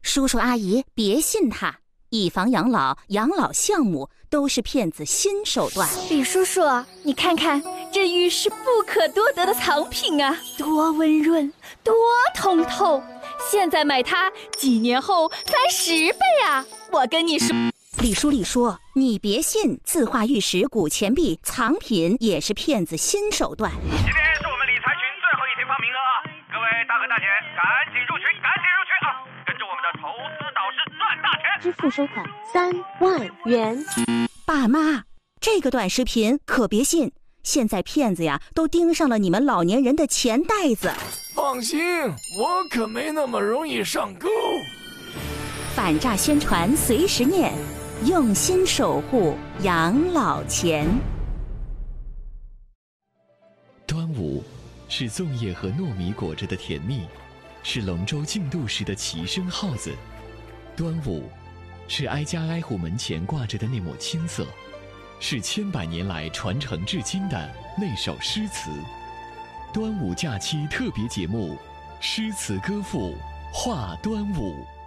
叔叔阿姨别信他，以房养老、养老项目都是骗子新手段。 李叔叔，你看看，这玉是不可多得的藏品啊，多温润，多通透。现在买它，几年后翻10倍啊！我跟你说， 李叔，你别信，字画玉石、古钱币藏品也是骗子新手段。 今天是我们理财群最后一天发名额啊！各位大哥大姐，赶紧入群啊！跟着我们的投资导师赚大钱！ 支付收款3万元。 爸妈，这个短视频可别信，现在骗子呀都盯上了你们老年人的钱袋子。 放心，我可没那么容易上钩。 反诈宣传随时念，用心守护养老钱。 端午是粽叶和糯米裹着的甜蜜，是龙舟竞渡时的齐声号子。端午是挨家挨户门前挂着的那抹青色，是千百年来传承至今的那首诗词。端午假期特别节目，诗词歌赋话端午。